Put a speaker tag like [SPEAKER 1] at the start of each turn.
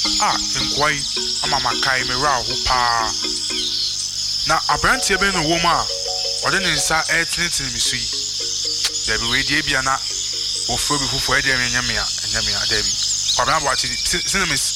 [SPEAKER 1] Inquire, I'm a Makai Mira, who pa. Now, a branch here been a woman, or then inside 18 in Missy. There be Radiabiana, or Phoebe who for Eddie and Yamia, Debbie. Or I'm watching cinemas.